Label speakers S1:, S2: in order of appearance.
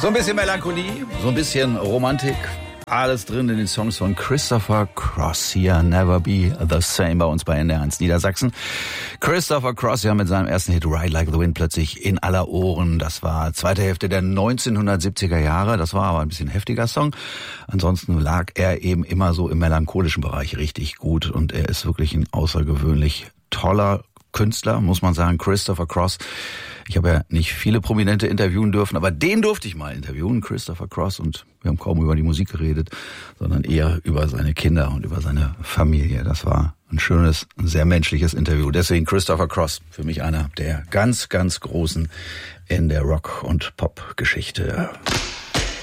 S1: So ein bisschen Melancholie, so ein bisschen Romantik. Alles drin in den Songs von Christopher Cross. Hier Never Be the Same bei uns bei NDR1 Niedersachsen. Christopher Cross, ja, mit seinem ersten Hit Ride Like the Wind plötzlich in aller Ohren. Das war zweite Hälfte der 1970er Jahre. Das war aber ein bisschen heftiger Song. Ansonsten lag er eben immer so im melancholischen Bereich richtig gut. Und er ist wirklich ein außergewöhnlich toller Künstler, muss man sagen, Christopher Cross. Ich habe ja nicht viele Prominente interviewen dürfen, aber den durfte ich mal interviewen, Christopher Cross, und wir haben kaum über die Musik geredet, sondern eher über seine Kinder und über seine Familie. Das war ein schönes, ein sehr menschliches Interview. Deswegen Christopher Cross, für mich einer der ganz, ganz Großen in der Rock- und Pop-Geschichte.